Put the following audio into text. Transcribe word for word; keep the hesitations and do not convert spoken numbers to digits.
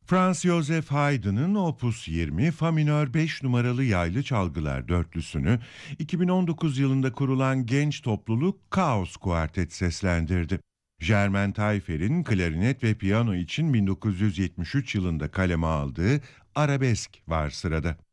Franz Joseph Haydn'ın Opus yirmi Fa minör beş numaralı yaylı çalgılar dörtlüsünü iki bin on dokuz yılında kurulan genç topluluk Kaos Kuartet seslendirdi. Germain Taillefer'in klarinet ve piyano için bin dokuz yüz yetmiş üç yılında kaleme aldığı Arabesk var sırada.